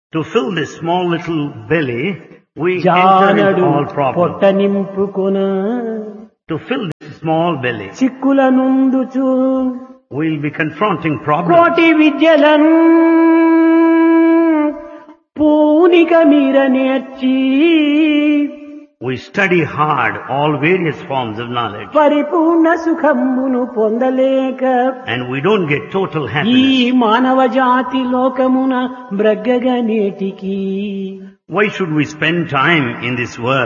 To fill this small little belly, we enter జానడు into all problems. పొట్ట నింపుకొన To fill this small belly, Chikkula నుండుచు we'll be confronting problems. కోటి విద్యలను పూనిక మీర నేర్చి We study hard all various forms of knowledge, పరిపూర్ణ సుఖమును పొందలేక and we don't get total ఈ happiness. మానవ జాతి లోకమున బ్రగ్గగా నేటికి Why should we spend time in this world?